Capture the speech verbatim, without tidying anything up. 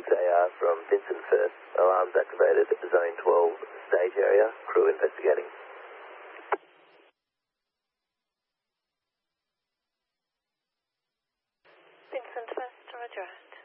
six A R from Vincent First. Alarms activated, Zone twelve stage area. Crew investigating. Vincent First, roger.